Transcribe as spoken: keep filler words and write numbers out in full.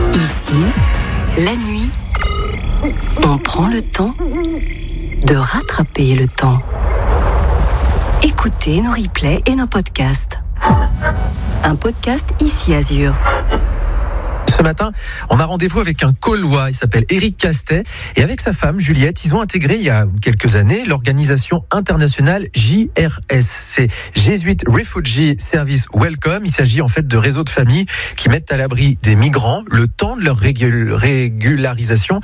Ici, la nuit, on prend le temps de rattraper le temps. Écoutez nos replays et nos podcasts. Un podcast Ici Azur. Ce matin, on a rendez-vous avec un Caulois, il s'appelle Éric Castet, et avec sa femme Juliette, ils ont intégré il y a quelques années l'organisation internationale J R S, c'est Jesuit Refugee Service Welcome. Il s'agit en fait de réseaux de familles qui mettent à l'abri des migrants le temps de leur régul- régularisation